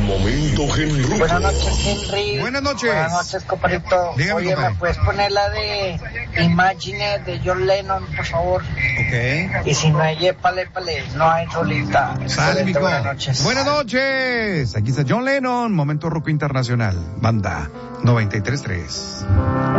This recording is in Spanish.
momento Genruco. Buenas noches, Henry. Buenas noches. Buenas noches, compadrito. Dígame, Oye, compadre. ¿me puedes poner la de Imagine de John Lennon, por favor? Ok. Y si no hay épale, no hay rolita. Sale, mijo. Buenas noches. Buenas noches. Aquí está John Lennon, Momento Rock Internacional. Banda 93.3.